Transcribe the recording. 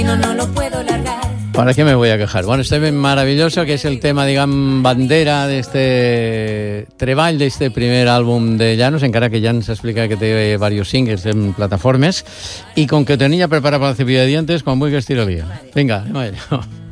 destino no lo puedo largar. ¿Para qué me voy a quejar? Bueno, este maravilloso, que és el tema, diguem, bandera d'este treball, d'este primer àlbum de Llanos, encara que ja ens explica que té diversos singles en plataformes, i com que tenia preparat per la cepilla de dientes, quan vulguis tira-li. Vinga, anem a ello.